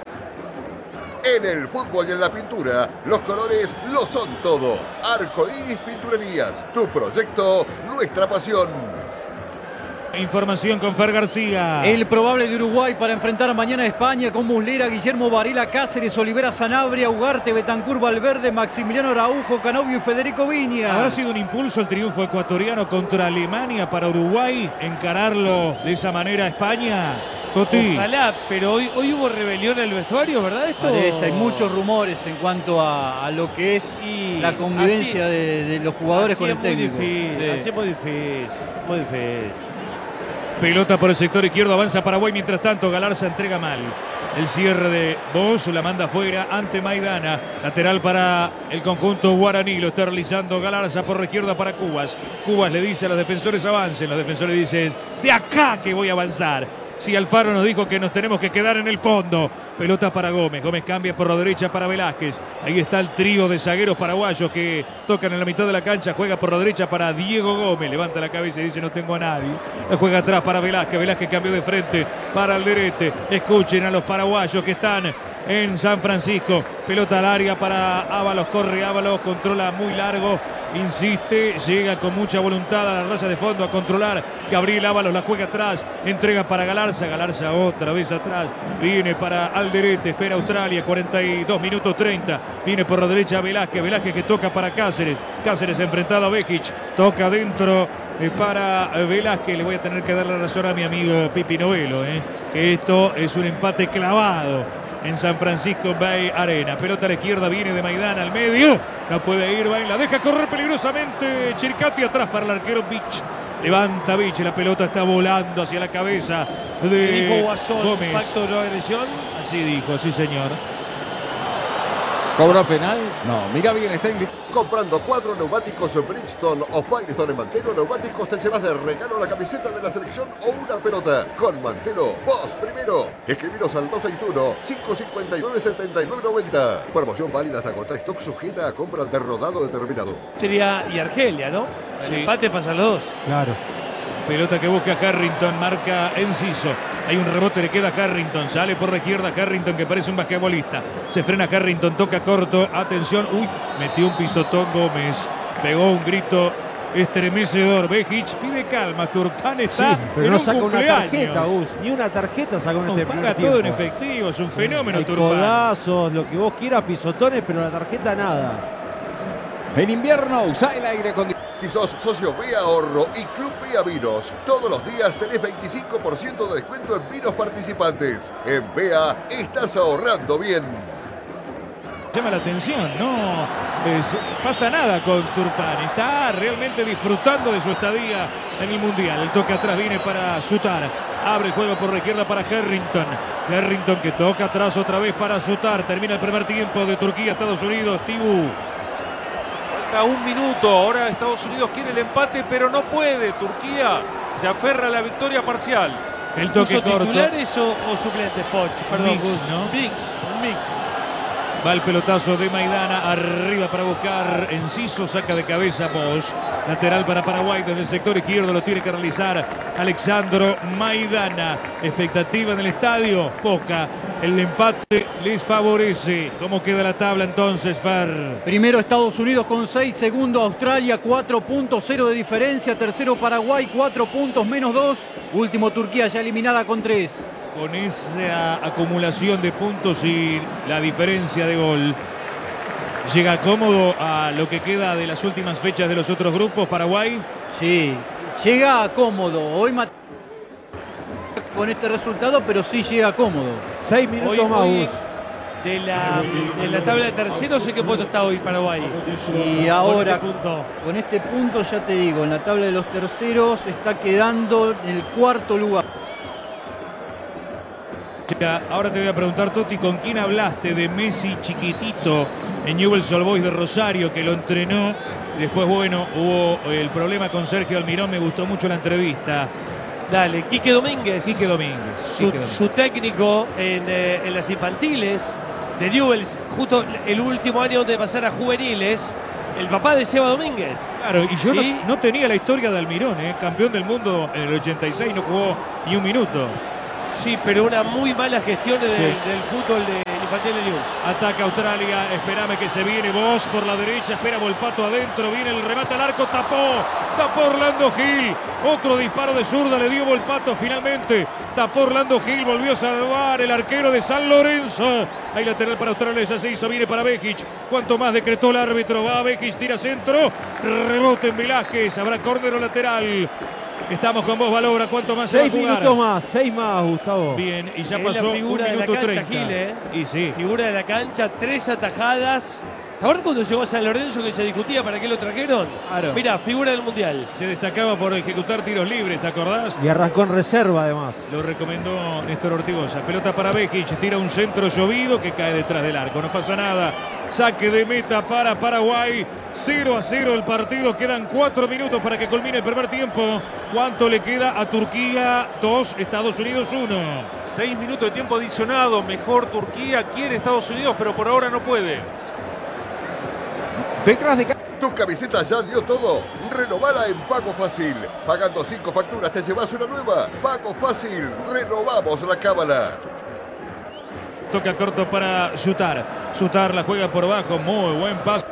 En el fútbol y en la pintura, los colores lo son todo. Arco Iris Pinturerías. Tu proyecto, nuestra pasión. Información con Fer García. El probable de Uruguay para enfrentar mañana a España con Muslera, Guillermo Varela, Cáceres, Olivera, Sanabria, Ugarte, Betancur, Valverde, Maximiliano Araujo, Canovio y Federico Viña. ¿Habrá sido un impulso el triunfo ecuatoriano contra Alemania para Uruguay? ¿Encararlo de esa manera a España? Toti. Ojalá, pero hoy hubo rebelión en el vestuario, ¿verdad? Esto Parece, hay muchos rumores en cuanto a lo que es la convivencia de los jugadores con el técnico. Así es muy difícil, muy difícil. Pelota por el sector izquierdo, avanza Paraguay. Mientras tanto, Galarza entrega mal. El cierre de Bosch, la manda afuera ante Maidana. Lateral para el conjunto guaraní. Lo está realizando Galarza por la izquierda para Cubas. Cubas le dice a los defensores avancen. Los defensores dicen, de acá que voy a avanzar. Si Alfaro nos dijo que nos tenemos que quedar en el fondo. Pelota para Gómez. Gómez cambia por la derecha para Velázquez. Ahí está el trío de zagueros paraguayos que tocan en la mitad de la cancha. Juega por la derecha para Diego Gómez. Levanta la cabeza y dice no tengo a nadie. Juega atrás para Velázquez. Velázquez cambió de frente para Alderete. Escuchen a los paraguayos que están en San Francisco. Pelota al área para Ábalos. Corre Ábalos. Controla muy largo. Insiste, llega con mucha voluntad a la raya de fondo a controlar. Gabriel Ábalos la juega atrás, entrega para Galarza. Galarza otra vez atrás, viene para Alderete, espera Australia, 42 minutos 30. Viene por la derecha Velázquez, Velázquez que toca para Cáceres. Cáceres enfrentado a Behic, toca dentro para Velázquez. Le voy a tener que dar la razón a mi amigo Pipi Novelo, que esto es un empate clavado en San Francisco Bay Arena. Pelota a la izquierda, viene de Maidana al medio. No puede ir, la deja correr peligrosamente Chiricati atrás para el arquero Vich. Levanta Vich, la pelota está volando hacia la cabeza de dijo Guasón, Gómez. Pacto de no agresión. Así dijo, sí señor. ¿Cobró penal? No, mira bien, está indicado. Comprando 4 neumáticos Bridgestone o Firestone en Mantelo Neumáticos te llevas de regalo la camiseta de la selección o una pelota. Con Mantelo, vos primero. Escribiros al 261-559-7990. Promoción válida hasta agotar stock, sujeta a compra de rodado determinado. Austria y Argelia, ¿no? El empate pasan los dos. Claro. Pelota que busca Harrington, marca Enciso. Hay un rebote, le queda a Harrington. Sale por la izquierda Harrington que parece un basquetbolista. Se frena Harrington, toca corto. Atención, uy, metió un pisotón Gómez. Pegó un grito estremecedor. Behic pide calma. Turpán está Sí, pero en no un saca una cumpleaños. tarjeta, Gus. Ni una tarjeta sacó en este primer Paga todo en tiempo. efectivo, es un fenómeno Hay Turpán. codazos, lo que vos quieras, pisotones, pero la tarjeta nada. En invierno usa el aire acondicionado. Si sos socio B Ahorro y Club B Vinos, todos los días tenés 25% de descuento en vinos participantes. En BA estás ahorrando bien. Llama la atención, no pasa nada con Turpán, está realmente disfrutando de su estadía en el Mundial. El toque atrás viene para Sutar, abre el juego por la izquierda para Harrington. Harrington que toca atrás otra vez para Sutar. Termina el primer tiempo de Turquía, Estados Unidos. Tibu. Falta un minuto, ahora Estados Unidos quiere el empate, pero no puede. Turquía se aferra a la victoria parcial. El toque ¿Puso corto. titulares o suplentes, Poch? Perdón, Mix, Gus. ¿no? Mix, un mix. Va el pelotazo de Maidana, arriba para buscar Enciso, saca de cabeza Bosch. Lateral para Paraguay, desde el sector izquierdo lo tiene que realizar Alexandro Maidana. Expectativa en el estadio, poca. El empate les favorece. ¿Cómo queda la tabla entonces, Fer? Primero Estados Unidos con 6, segundo Australia 4.0 de diferencia, tercero Paraguay 4 puntos menos 2, último Turquía ya eliminada con 3. Con esa acumulación de puntos y la diferencia de gol, ¿llega cómodo a lo que queda de las últimas fechas de los otros grupos, Paraguay? Sí, llega cómodo, hoy con este resultado, pero sí llega cómodo. 6 minutos más, Hoy Gus. en la tabla de terceros. ¿En qué punto está hoy Paraguay? Y ahora, punto. con este punto, ya te digo, en la tabla de los terceros está quedando en el cuarto lugar. Ahora te voy a preguntar, Toti, ¿con quién hablaste de Messi chiquitito en Newell's Old Boys de Rosario, que lo entrenó? Y después, bueno, hubo el problema con Sergio Almirón. Me gustó mucho la entrevista. Dale, Quique Domínguez. Quique Domínguez. Su técnico en las infantiles de Newell's, justo el último año de pasar a juveniles, el papá de Seba Domínguez. Claro, y yo ¿Sí? no tenía la historia de Almirón, campeón del mundo en el 86, no jugó ni un minuto. Sí, pero una muy mala gestión del fútbol de infantil de Newell's. Ataca Australia, espérame que se viene Vos por la derecha, espera Volpato adentro, viene el remate al arco, tapó Orlando Gil, otro disparo de zurda le dio Volpato finalmente, tapó Orlando Gil, volvió a salvar el arquero de San Lorenzo. Hay lateral para Australia, ya se hizo, viene para Bejic, cuanto más decretó el árbitro, va Bejic, tira centro, rebote en Velázquez, habrá córner o lateral. Estamos con vos, Valora. ¿Cuánto más se va a 6 jugar? minutos más, 6 más, Gustavo. Bien, y ya Es pasó la 1 figura de la minuto cancha, 30. Gil, Y sí. Figura de la cancha, 3 atajadas. ¿Te acuerdas cuando llegó a San Lorenzo que se discutía para qué lo trajeron? Claro. Mira, figura del Mundial. Se destacaba por ejecutar tiros libres, ¿te acordás? Y arrancó en reserva, además. Lo recomendó Néstor Ortigosa. Pelota para Bejic, tira un centro llovido que cae detrás del arco. No pasa nada. Saque de meta para Paraguay. 0-0 el partido. Quedan 4 minutos para que culmine el primer tiempo. ¿Cuánto le queda a Turquía? 2, Estados Unidos 1. 6 minutos de tiempo adicionado. Mejor Turquía, quiere Estados Unidos, pero por ahora no puede. Detrás de ¿Tu camiseta ya dio todo? Renovala en Pago Fácil. Pagando 5 facturas te llevas una nueva. Pago Fácil. Renovamos la cábala. Toca corto para Sutar. Sutar la juega por abajo. Muy buen paso.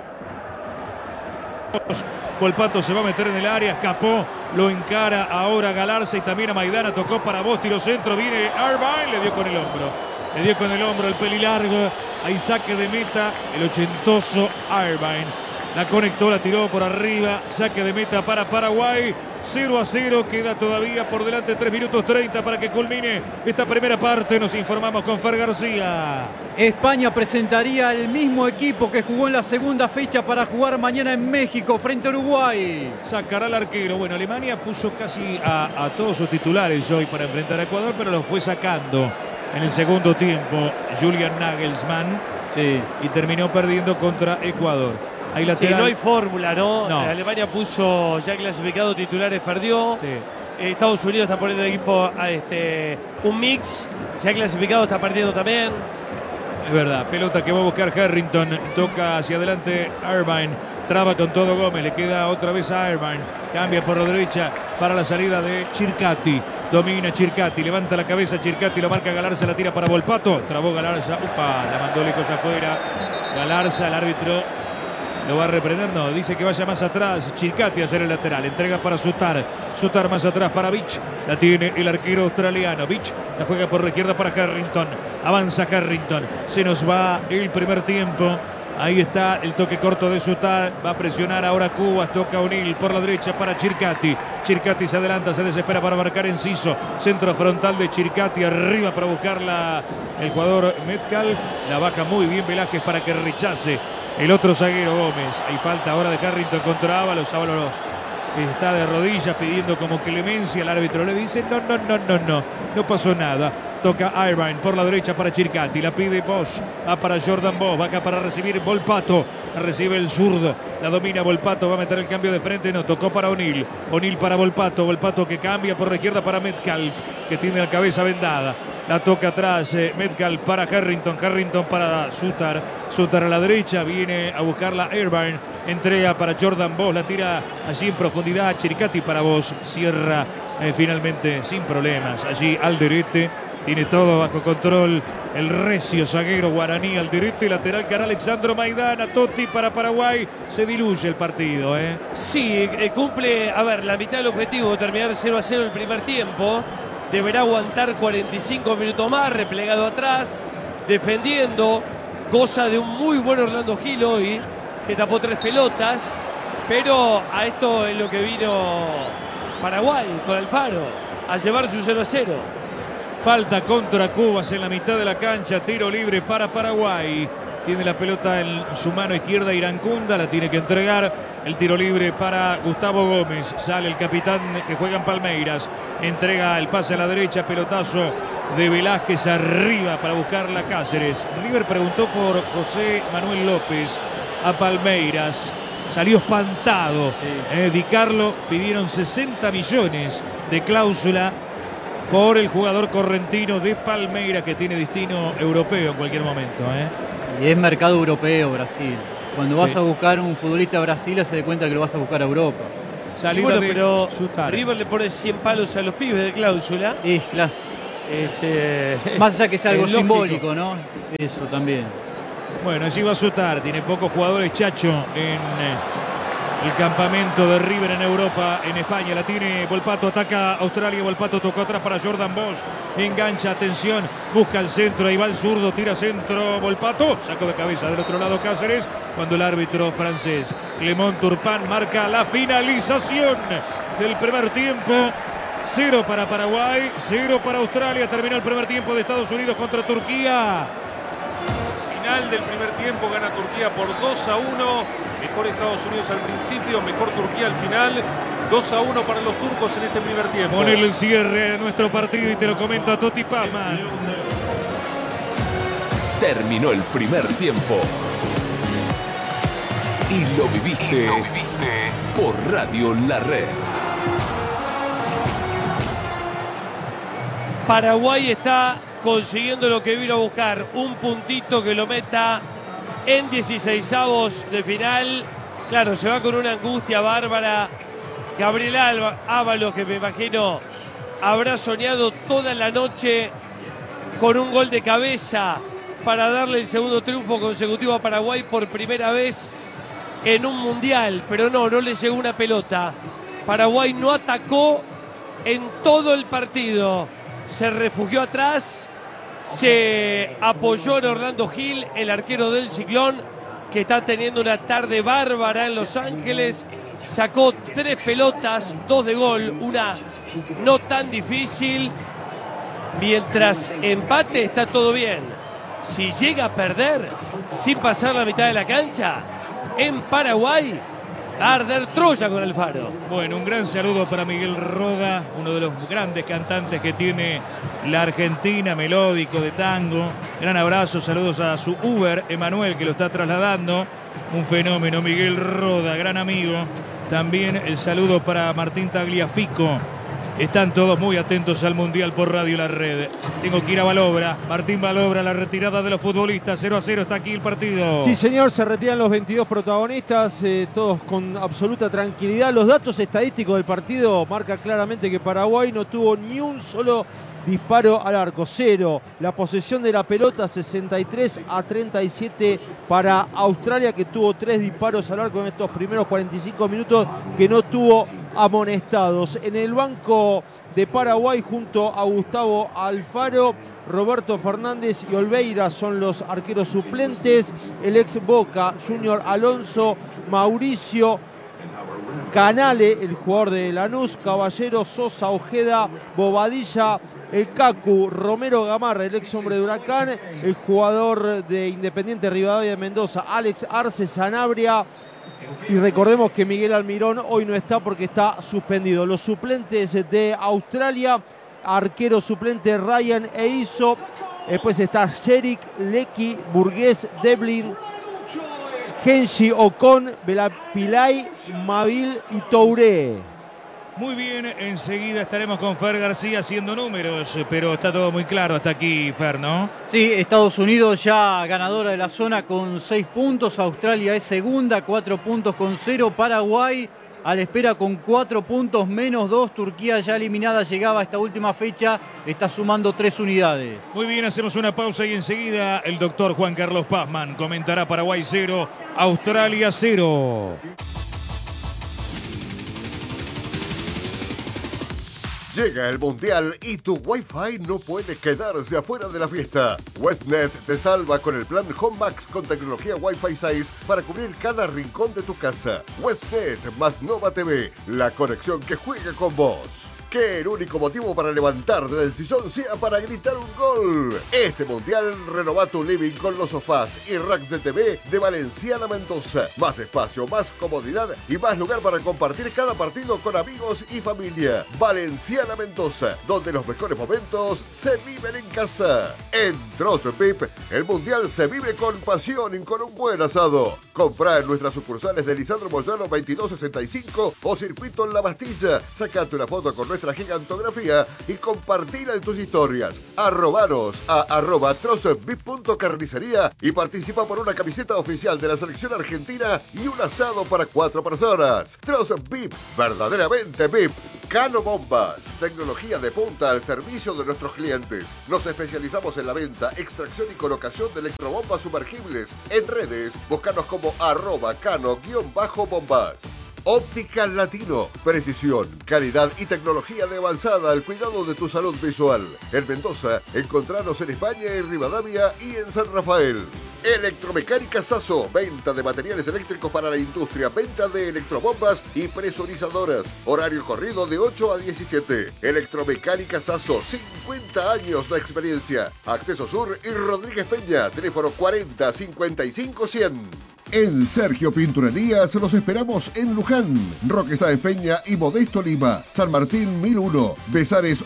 Volpato se va a meter en el área. Escapó. Lo encara ahora Galarza y también a Maidana. Tocó para vos. Tiro centro. Viene Irvine. Le dio con el hombro. Le dio con el hombro el pelilargo. Hay saque de meta. El ochentoso Irvine. La conectó, la tiró por arriba. Saque de meta para Paraguay. 0-0. Queda todavía por delante 3 minutos 30 para que culmine esta primera parte. Nos informamos con Fer García. España presentaría el mismo equipo que jugó en la segunda fecha para jugar mañana en México frente a Uruguay. Sacará al arquero. Bueno, Alemania puso casi a todos sus titulares hoy para enfrentar a Ecuador, pero los fue sacando en el segundo tiempo Julian Nagelsmann. Sí. Y terminó perdiendo contra Ecuador. Hay Sí, lateral. no hay fórmula, ¿no? No. Alemania puso ya clasificado titulares, perdió. Sí. Estados Unidos está poniendo el equipo a un mix. Ya clasificado está perdiendo también. Es verdad, pelota que va a buscar Harrington, toca hacia adelante Irvine, traba con todo Gómez, le queda otra vez a Irvine, cambia por la derecha para la salida de Circati, domina Circati, levanta la cabeza Circati, lo marca Galarza, la tira para Volpato, trabó Galarza, la mandó lejos afuera, Galarza, el árbitro lo va a reprender, no, dice que vaya más atrás, Circati a hacer el lateral, entrega para Sutar más atrás para Beach, la tiene el arquero australiano, Beach la juega por la izquierda para Harrington, avanza Harrington, se nos va el primer tiempo, ahí está el toque corto de Sutar, va a presionar ahora Cubas, toca O'Neill por la derecha para Circati, Circati se adelanta, se desespera para marcar Enciso, centro frontal de Circati, arriba para buscarla el jugador Metcalf, la baja muy bien Velázquez para que rechace el otro zaguero Gómez. Hay falta ahora de Harrington contra Ábalos. Ábalos está de rodillas pidiendo como clemencia. El árbitro le dice no pasó nada. Toca Irvine por la derecha para Circati. La pide Bosch. Va para Jordan Bosch. Baja para recibir Volpato. Recibe el zurdo. La domina Volpato. Va a meter el cambio de frente. No, tocó para O'Neill. O'Neill para Volpato. Volpato que cambia por la izquierda para Metcalf, que tiene la cabeza vendada. La toca atrás Metcalf para Harrington. Harrington para Sutar. Sutar a la derecha. Viene a buscarla Irvine. Entrega para Jordan Bosch. La tira allí en profundidad. Circati para Bosch. Cierra finalmente sin problemas. Allí Alderete. Tiene todo bajo control. El recio zaguero guaraní Alderete. Lateral que hará Alexandro Maidana. Totti para Paraguay. Se diluye el partido. Sí, cumple, la mitad del objetivo, terminar 0-0 el primer tiempo. Deberá aguantar 45 minutos más, replegado atrás, defendiendo. Goza de un muy buen Orlando Gil hoy, que tapó 3 pelotas. Pero a esto es lo que vino Paraguay con Alfaro, a llevarse un 0-0. Falta contra Cubas en la mitad de la cancha. Tiro libre para Paraguay. Tiene la pelota en su mano izquierda Irancunda. La tiene que entregar. El tiro libre para Gustavo Gómez. Sale el capitán que juega en Palmeiras. Entrega el pase a la derecha. Pelotazo de Velázquez arriba para buscarla Cáceres. River preguntó por José Manuel López a Palmeiras. Salió espantado. Di Carlo pidieron 60 millones de cláusula por el jugador correntino de Palmeiras, que tiene destino europeo en cualquier momento. Y es mercado europeo, Brasil. Cuando vas a buscar un futbolista a Brasil, se da cuenta que lo vas a buscar a Europa. Salida bueno, de pero Sutar. River le pone 100 palos a los pibes de cláusula. Es claro. Más allá que sea algo simbólico, ¿no? Eso también. Bueno, allí va a Sutar. Tiene pocos jugadores Chacho en el campamento de River en Europa, en España. La tiene Volpato, ataca Australia. Volpato tocó atrás para Jordan Bosch. Engancha, atención, busca el centro. Ahí va el zurdo, tira centro. Volpato, saco de cabeza del otro lado Cáceres. Cuando el árbitro francés Clement Turpin marca la finalización del primer tiempo. 0 para Paraguay, 0 para Australia. Terminó el primer tiempo de Estados Unidos contra Turquía. Final del primer tiempo, gana Turquía por 2-1. Mejor Estados Unidos al principio, mejor Turquía al final. 2-1 para los turcos en este primer tiempo. Ponele el cierre a nuestro partido y te lo comento a Toti Pazman. Terminó el primer tiempo. Y lo viviste por Radio La Red. Paraguay está consiguiendo lo que vino a buscar, un puntito que lo meta en 16avos de final. Claro, se va con una angustia bárbara. Gabriel Ábalos, que me imagino habrá soñado toda la noche con un gol de cabeza para darle el segundo triunfo consecutivo a Paraguay por primera vez en un mundial, pero no le llegó una pelota. Paraguay no atacó en todo el partido. Se refugió atrás, se apoyó en Orlando Gil, el arquero del Ciclón, que está teniendo una tarde bárbara en Los Ángeles. Sacó 3 pelotas, 2 de gol, una no tan difícil. Mientras empate está todo bien. Si llega a perder sin pasar la mitad de la cancha, en Paraguay va a arder Troya con Alfaro. Bueno, un gran saludo para Miguel Roda, uno de los grandes cantantes que tiene la Argentina, melódico de tango. Gran abrazo, saludos a su Uber, Emanuel, que lo está trasladando. Un fenómeno, Miguel Roda, gran amigo. También el saludo para Martín Tagliafico. Están todos muy atentos al Mundial por Radio La Red. Tengo que ir a Balobra. Martín Balobra, la retirada de los futbolistas. 0-0 está aquí el partido. Sí, señor, se retiran los 22 protagonistas, todos con absoluta tranquilidad. Los datos estadísticos del partido marcan claramente que Paraguay no tuvo ni un solo disparo al arco, 0. La posesión de la pelota 63-37 para Australia, que tuvo 3 disparos al arco en estos primeros 45 minutos, que no tuvo amonestados. En el banco de Paraguay, junto a Gustavo Alfaro, Roberto Fernández y Olveira son los arqueros suplentes. El ex Boca, Junior Alonso, Mauricio Canale, el jugador de Lanús, Caballero, Sosa, Ojeda, Bobadilla, el Cacu, Romero Gamarra, el ex hombre de Huracán, el jugador de Independiente Rivadavia de Mendoza, Alex Arce, Sanabria. Y recordemos que Miguel Almirón hoy no está porque está suspendido. Los suplentes de Australia, arquero suplente Ryan Eiso. Después está Sherik, Lecky, Burgués, Devlin, Genshi, Ocon, Belapilay, Mavil y Touré. Muy bien, enseguida estaremos con Fer García haciendo números, pero está todo muy claro hasta aquí, Fer, ¿no? Sí, Estados Unidos ya ganadora de la zona con 6 puntos, Australia es segunda, 4 puntos con 0, Paraguay a la espera con 4 puntos menos 2, Turquía ya eliminada, llegaba a esta última fecha, está sumando 3 unidades. Muy bien, hacemos una pausa y enseguida el doctor Juan Carlos Pazman comentará Paraguay 0, Australia 0. Llega el Mundial y tu Wi-Fi no puede quedarse afuera de la fiesta. Westnet te salva con el plan Home Max con tecnología Wi-Fi 6 para cubrir cada rincón de tu casa. Westnet más Nova TV, la conexión que juega con vos. Que el único motivo para levantarte del sillón sea para gritar un gol. Este mundial renova tu living con los sofás y racks de TV de Valenciana Mendoza. Más espacio, más comodidad y más lugar para compartir cada partido con amigos y familia. Valenciana Mendoza, donde los mejores momentos se viven en casa. En Trozo Pip, el mundial se vive con pasión y con un buen asado. Comprá en nuestras sucursales de Lisandro Moyano 2265 o Circuito en La Bastilla. Sacate una foto con nuestra gigantografía y compartila en tus historias. Arrobanos a @trozovip.carnicería y participa por una camiseta oficial de la selección argentina y un asado para 4 personas. Trozo VIP, verdaderamente VIP. Cano Bombas, tecnología de punta al servicio de nuestros clientes. Nos especializamos en la venta, extracción y colocación de electrobombas sumergibles. En redes, búscanos como @cano_bombas. Óptica Latino, precisión, calidad y tecnología de avanzada al cuidado de tu salud visual. En Mendoza, encontranos en España, en Rivadavia y en San Rafael. Electromecánica Sasso, venta de materiales eléctricos para la industria, venta de electrobombas y presurizadoras. Horario corrido de 8 a 17. Electromecánica Sasso, 50 años de experiencia. Acceso Sur y Rodríguez Peña, teléfono 40 55 100. En Sergio Pinturerías los esperamos en Luján, Roque Sáenz Peña y Modesto Lima, San Martín 1001, Besares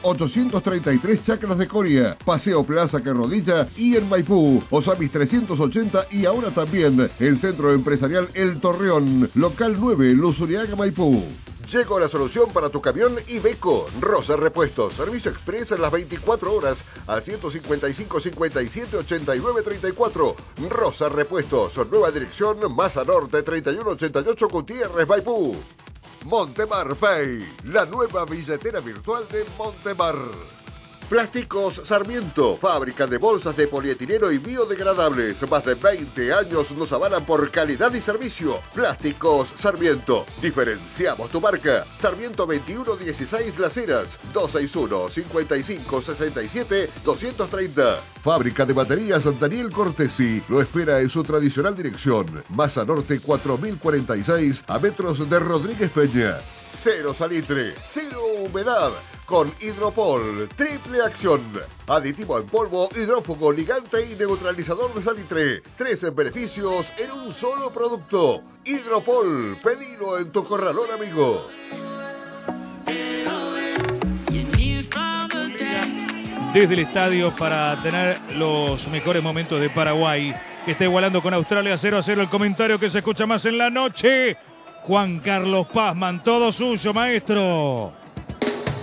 833 Chacras de Coria, Paseo Plaza Carrodilla y en Maipú, Osamis 380 y ahora también el Centro Empresarial El Torreón, Local 9, Luzuriaga, Maipú. Llegó la solución para tu camión Iveco. Rosa Repuestos. Servicio express en las 24 horas al 155 57 89 34. Rosa Repuestos. Nueva dirección, Maza Norte 3188 Gutiérrez, Maipú. Montemar Pay. La nueva billetera virtual de Montemar. Plásticos Sarmiento, fábrica de bolsas de polietileno y biodegradables. Más de 20 años nos avalan por calidad y servicio. Plásticos Sarmiento. Diferenciamos tu marca. Sarmiento 2116 Las Heras, 261-5567-230. Fábrica de baterías Daniel Cortesi. Lo espera en su tradicional dirección. Maza Norte 4046 a metros de Rodríguez Peña. Cero salitre, cero humedad. Con Hidropol, triple acción. Aditivo en polvo, hidrófugo, ligante y neutralizador de salitre. 13 beneficios en un solo producto. Hidropol, pedilo en tu corralón amigo. Desde el estadio para tener los mejores momentos de Paraguay, que está igualando con Australia 0-0. El comentario que se escucha más en la noche. Juan Carlos Pazman, todo suyo, maestro.